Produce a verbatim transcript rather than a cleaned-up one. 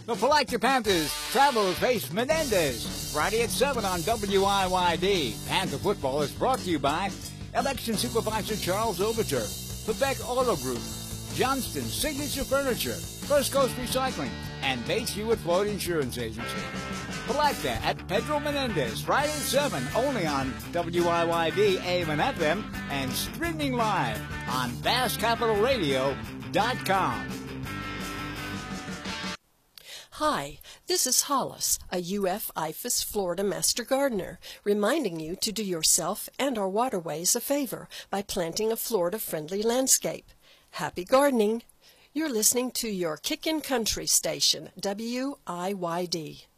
The Palatka Panthers travel to face Menendez Friday at seven on W I Y D. Panther football is brought to you by Election Supervisor Charles Overture, Quebec Auto Group, Johnston Signature Furniture, First Coast Recycling, and Bates Hewitt Floyd Insurance Agency. Palatka at Pedro Menendez Friday at seven, only on W I Y D A M and F M, and streaming live on Bass Capital Radio dot com. Hi, this is Hollis, a U F I F A S Florida Master Gardener, reminding you to do yourself and our waterways a favor by planting a Florida-friendly landscape. Happy gardening! You're listening to your Kickin' Country station, W I Y D.